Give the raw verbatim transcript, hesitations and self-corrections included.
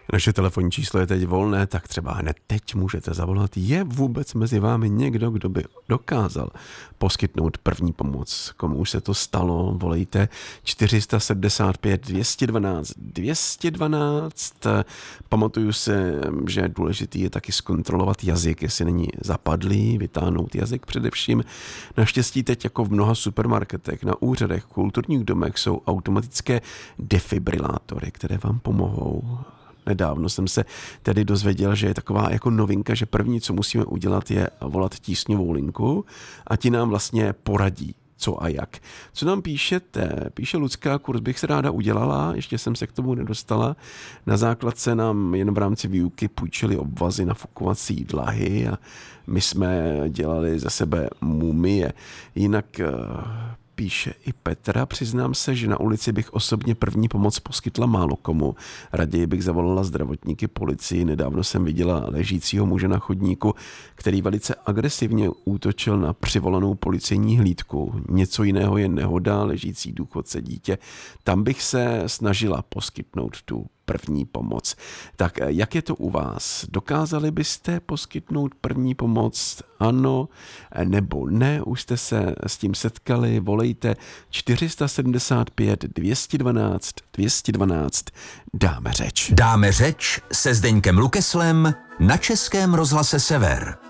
Naše telefonní číslo je teď volné, tak třeba hned teď můžete zavolat. Je vůbec mezi vámi někdo, kdo by dokázal poskytnout první pomoc? Komu už se to stalo? Volejte čtyři sedmdesát pět dvě stě dvanáct dvě stě dvanáct. Pamatuju se, že důležitý je taky zkontrolovat jazyk, jestli není zapadlý, vytáhnout jazyk především. Naštěstí teď jako v mnoha supermarketech, na úřadech, kulturních domech jsou automatické defibrilátory, které vám pomohou. Nedávno jsem se tedy dozvěděl, že je taková jako novinka, že první, co musíme udělat, je volat tísňovou linku a ti nám vlastně poradí, co a jak. Co nám píšete? Píše Lucka, kurz bych se ráda udělala, ještě jsem se k tomu nedostala. Na základce nám jen v rámci výuky půjčili obvazy na fukovací dlahy a my jsme dělali za sebe mumie. Jinak píše i Petra, přiznám se, že na ulici bych osobně první pomoc poskytla málo komu. Raději bych zavolala zdravotníky, policii. Nedávno jsem viděla ležícího muže na chodníku, který velice agresivně útočil na přivolanou policejní hlídku. Něco jiného je nehoda, ležící důchodce dítě. Tam bych se snažila poskytnout tu první pomoc. Tak jak je to u vás? Dokázali byste poskytnout první pomoc? Ano nebo ne? Už jste se s tím setkali? Volejte čtyři sedmdesát pět dvě stě dvanáct dvě stě dvanáct. Dáme řeč. Dáme řeč se Zdeňkem Lukeslem na Českém rozhlase Sever.